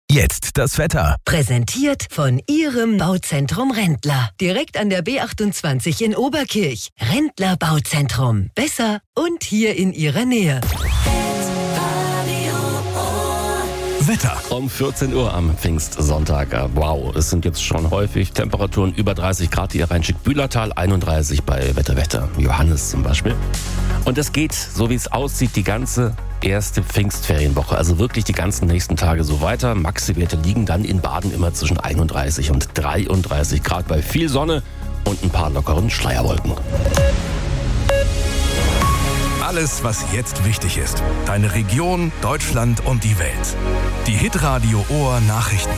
Jetzt das Wetter. Präsentiert von Ihrem Bauzentrum Rendler. Direkt an der B28 in Oberkirch. Rendler Bauzentrum. Besser und hier in Ihrer Nähe. Wetter. Um 14 Uhr am Pfingstsonntag. Wow, es sind jetzt schon häufig Temperaturen über 30 Grad hier Rhein-Schick Bühlertal, 31 bei Wetter. Johannes zum Beispiel. Und es geht, so wie es aussieht, die ganze erste Pfingstferienwoche. Also wirklich die ganzen nächsten Tage so weiter. Maxi-Werte liegen dann in Baden immer zwischen 31 und 33 Grad bei viel Sonne und ein paar lockeren Schleierwolken. Alles, was jetzt wichtig ist. Deine Region, Deutschland und die Welt. Die Hitradio Ohr Nachrichten.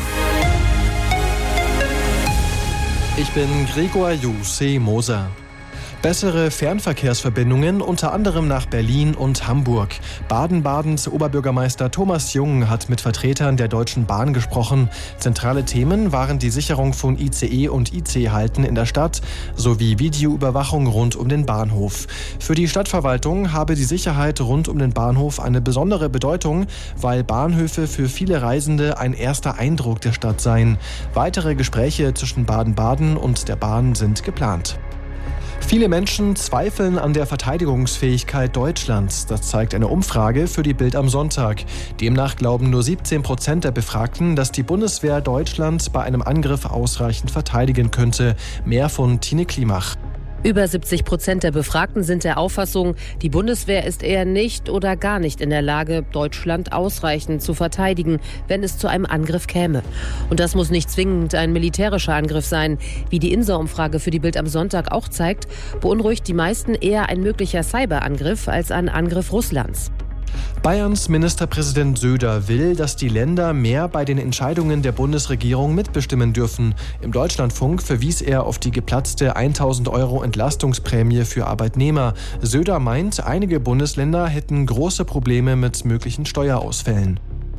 Ich bin Gregor Jussi Moser. Bessere Fernverkehrsverbindungen, unter anderem nach Berlin und Hamburg. Baden-Badens Oberbürgermeister Thomas Jung hat mit Vertretern der Deutschen Bahn gesprochen. Zentrale Themen waren die Sicherung von ICE und IC-Halten in der Stadt sowie Videoüberwachung rund um den Bahnhof. Für die Stadtverwaltung habe die Sicherheit rund um den Bahnhof eine besondere Bedeutung, weil Bahnhöfe für viele Reisende ein erster Eindruck der Stadt seien. Weitere Gespräche zwischen Baden-Baden und der Bahn sind geplant. Viele Menschen zweifeln an der Verteidigungsfähigkeit Deutschlands. Das zeigt eine Umfrage für die Bild am Sonntag. Demnach glauben nur 17% der Befragten, dass die Bundeswehr Deutschland bei einem Angriff ausreichend verteidigen könnte. Mehr von Tine Klimach. Über 70% der Befragten sind der Auffassung, die Bundeswehr ist eher nicht oder gar nicht in der Lage, Deutschland ausreichend zu verteidigen, wenn es zu einem Angriff käme. Und das muss nicht zwingend ein militärischer Angriff sein. Wie die INSA-Umfrage für die Bild am Sonntag auch zeigt, beunruhigt die meisten eher ein möglicher Cyberangriff als ein Angriff Russlands. Bayerns Ministerpräsident Söder will, dass die Länder mehr bei den Entscheidungen der Bundesregierung mitbestimmen dürfen. Im Deutschlandfunk verwies er auf die geplatzte 1.000 € Entlastungsprämie für Arbeitnehmer. Söder meint, einige Bundesländer hätten große Probleme mit möglichen Steuerausfällen.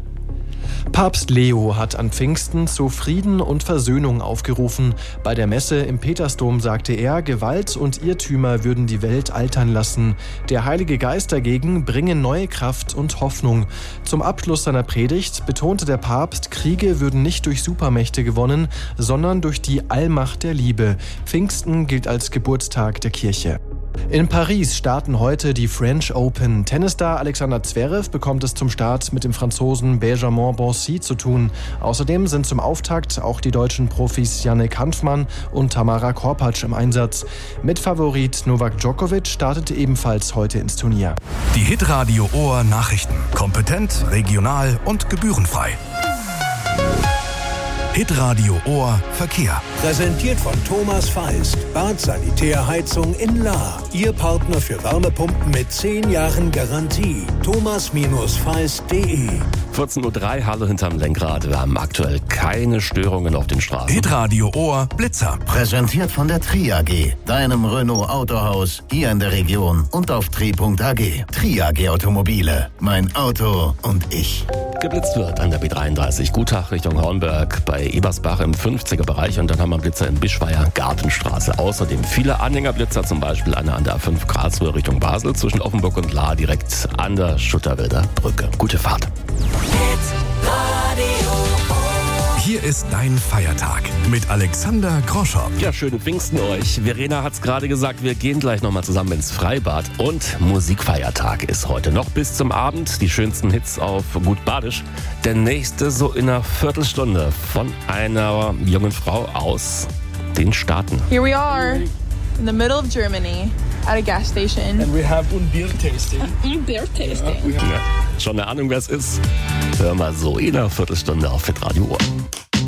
Papst Leo hat an Pfingsten zu Frieden und Versöhnung aufgerufen. Bei der Messe im Petersdom sagte er, Gewalt und Irrtümer würden die Welt altern lassen. Der Heilige Geist dagegen bringe neue Kraft und Hoffnung. Zum Abschluss seiner Predigt betonte der Papst, Kriege würden nicht durch Supermächte gewonnen, sondern durch die Allmacht der Liebe. Pfingsten gilt als Geburtstag der Kirche. In Paris starten heute die French Open. Tennisstar Alexander Zverev bekommt es zum Start mit dem Franzosen Benjamin Bonzi zu tun. Außerdem sind zum Auftakt auch die deutschen Profis Yannick Hanfmann und Tamara Korpatsch im Einsatz. Mitfavorit Novak Djokovic startete ebenfalls heute ins Turnier. Die Hitradio Ohr Nachrichten. Kompetent, regional und gebührenfrei. Hitradio Ohr Verkehr. Präsentiert von Thomas Feist. Bad Sanitärheizung in Lahr. Ihr Partner für Wärmepumpen mit 10 Jahren Garantie. thomas-feist.de 14.03 Uhr, Halle hinterm Lenkrad. Wir haben aktuell keine Störungen auf den Straßen. Hitradio Ohr Blitzer. Präsentiert von der Tri AG, deinem Renault Autohaus hier in der Region und auf tri.ag. Tri AG Automobile. Mein Auto und ich. Geblitzt wird an der B33 Gutach Richtung Hornberg bei Ebersbach im 50er-Bereich und dann haben wir Blitzer in Bischweier Gartenstraße. Außerdem viele Anhängerblitzer, zum Beispiel einer an der A5 Karlsruhe Richtung Basel zwischen Offenburg und Lahr direkt an der Schutterwälder Brücke. Gute Fahrt. Hier ist dein Feiertag mit Alexander Groschow. Ja, schönen Pfingsten euch. Verena hat's gerade gesagt, wir gehen gleich nochmal zusammen ins Freibad. Und Musikfeiertag ist heute noch bis zum Abend. Die schönsten Hits auf Gut Badisch. Der nächste so in einer Viertelstunde von einer jungen Frau aus den Staaten. Here we are in the middle of Germany at a gas station. And we have un beer tasting. Beer tasting. Ja, schon eine Ahnung, wer es ist? Hör mal so in einer Viertelstunde auf Hitradio Ohr.